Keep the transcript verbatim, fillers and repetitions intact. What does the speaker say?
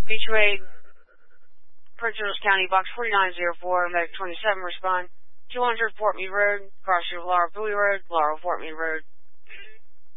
Beachway, Prince George's County, box forty-nine oh four, medic twenty-seven, respond. two hundred Fort Meade Road, cross your Laurel Bowie Road, Laurel Fort Meade Road.